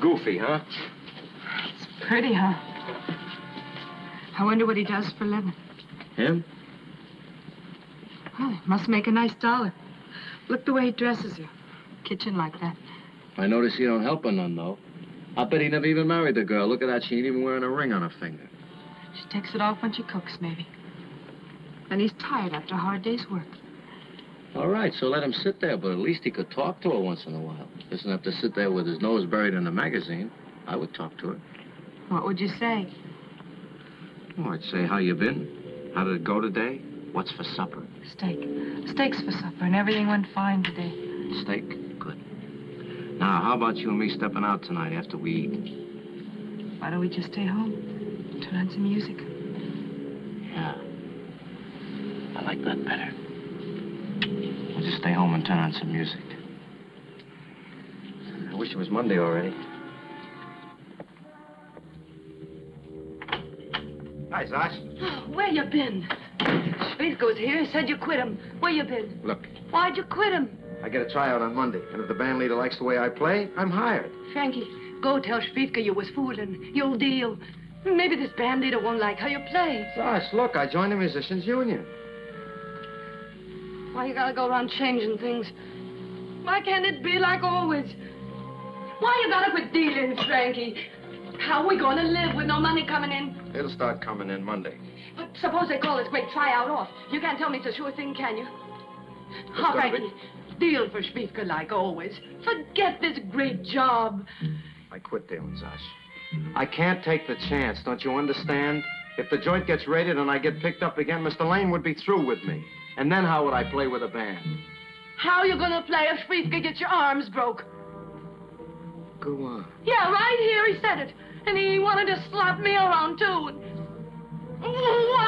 Goofy, huh? It's pretty, huh? I wonder what he does for a living. Him? Well, he must make a nice dollar. Look the way he dresses her. Kitchen like that. I notice you don't help her none, though. I bet he never even married the girl. Look at that. She ain't even wearing a ring on her finger. She takes it off when she cooks, maybe. And he's tired after a hard day's work. All right, so let him sit there, but at least he could talk to her once in a while. Doesn't have to sit there with his nose buried in a magazine. I would talk to her. What would you say? Oh, I'd say, how you been? How did it go today? What's for supper? Steak. Steak's for supper, and everything went fine today. Steak? Good. Now, how about you and me stepping out tonight after we eat? Why don't we just stay home? Turn on some music. Yeah. I like that better. We'll just stay home and turn on some music. I wish it was Monday already. Hi, Zosh. Oh, where you been? Schwiefka was here. He said you quit him. Where you been? Look, Why'd you quit him? I get a tryout on Monday, and if the band leader likes the way I play, I'm hired. Frankie, go tell Schwiefka you was fooling. You'll deal. Maybe this band leader won't like how you play. Zosh, look, I joined the Musicians Union. Why you gotta go around changing things? Why can't it be like always? Why you gotta quit dealing, Frankie? How we gonna live with no money coming in? It'll start coming in Monday. But suppose they call this great tryout off. You can't tell me it's a sure thing, can you? All right, deal for Schwiefka like always. Forget this great job. I quit dealing, Zosh. I can't take the chance, don't you understand? If the joint gets raided and I get picked up again, Mr. Lane would be through with me. And then how would I play with a band? How you gonna play if Schwiefka gets your arms broke? Go on. Yeah, right here he said it. And he wanted to slap me around, too. Why